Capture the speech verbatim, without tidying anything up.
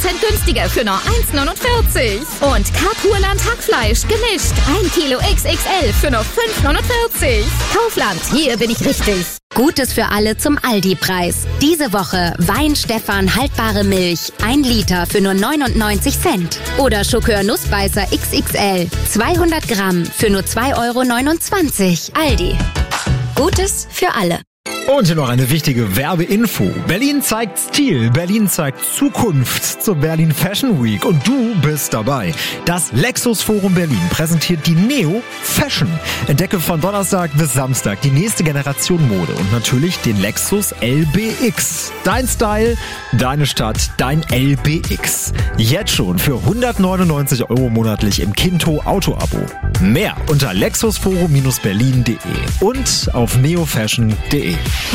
Prozent günstiger für nur eins neunundvierzig. Und Carpurland Hackfleisch gemischt. ein Kilo X X L für nur fünf neunundvierzig. Kaufland, hier bin ich richtig. Gutes für alle zum Aldi-Preis. Diese Woche Wein Stefan haltbare Milch, ein Liter für nur neunundneunzig Cent. Oder Schokör Nussbeißer X X L, zweihundert Gramm für nur zwei Euro neunundzwanzig. Aldi. Gutes für alle. Und hier noch eine wichtige Werbeinfo. Berlin zeigt Stil, Berlin zeigt Zukunft zur Berlin Fashion Week und du bist dabei. Das Lexus Forum Berlin präsentiert die Neo Fashion. Entdecke von Donnerstag bis Samstag die nächste Generation Mode und natürlich den Lexus L B X. Dein Style, deine Stadt, dein L B X. Jetzt schon für hundertneunundneunzig Euro monatlich im Kinto Auto-Abo. Mehr unter lexusforum Berlin punkt de und auf neofashion punkt de.